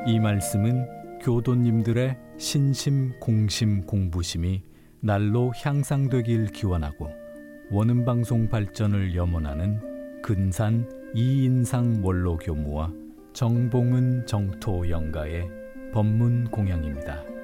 이 말씀은 교도님들의 신심, 공심, 공부심이 날로 향상되길 기원하고 원음방송 발전을 염원하는 근산 이인상 원로교무와 정봉은 정토 영가의 법문 공양입니다.